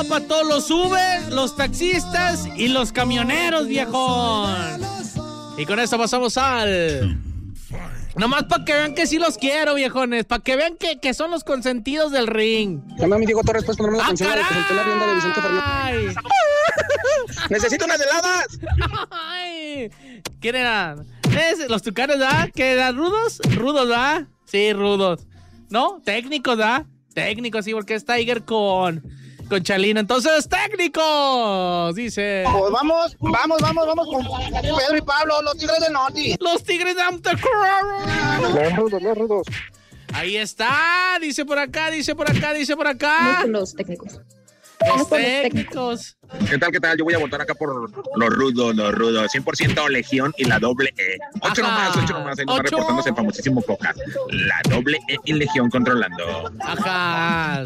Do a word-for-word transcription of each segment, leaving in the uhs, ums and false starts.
va para todos los Uber, los taxistas y los camioneros, viejón. Y con esto pasamos al... Nomás para que vean que sí los quiero, viejones. Para que vean que, que son los consentidos del ring. Llama a mi Diego Torres, pues ponerme la ¡Ah, canción de presenté la rienda de Vicente Fernández. ¡Necesito unas heladas! Ay, ¿quién eran? ¿Es los Tucanes, da? ¿Qué eran? ¿Rudos? ¿Rudos, da? Sí, rudos. ¿No? Técnicos, da. Técnicos, sí, porque es Tiger con... con Chalino. Entonces, técnicos, dice. Pues vamos, vamos, vamos, vamos con Pedro y Pablo, los Tigres del Norte. Los Tigres de Amtecro. Los rudos, los rudos. Ahí está, dice por acá, dice por acá, dice por acá. Los técnicos. Los técnicos. ¿Qué tal, qué tal? Yo voy a votar acá por los rudos, los rudos. cien por ciento Legión y la doble E. Ocho Ajá. nomás, ocho nomás. Ahí nos va Ocho. reportándose el famosísimo Coca. La doble E y Legión controlando. Ajá.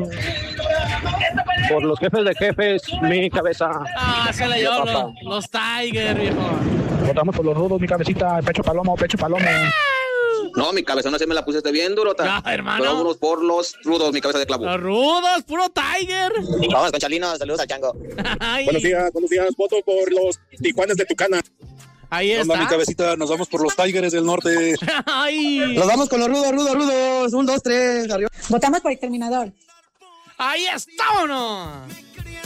Por los jefes de jefes, mi cabeza. Ah, se le dio los, los Tiger, viejo. Votamos por los rudos, mi cabecita. Pecho palomo, pecho palomo. No, mi cabezona se me la pusiste bien durota. Ya, hermano. Pero vámonos por los rudos, mi cabeza de clavo. Los rudos, puro Tiger. Vamos con Chalino, saludos al Chango. Ay, Buenos días, buenos días. Voto por los Tijuanes de Tucana. ahí Onda, mi está. cabecita, nos vamos por los Tigers del Norte. Ay, Nos vamos con los rudos, rudos, rudos. Un, dos, tres, arriba. Votamos por el Terminador. ahí está, ¿o no?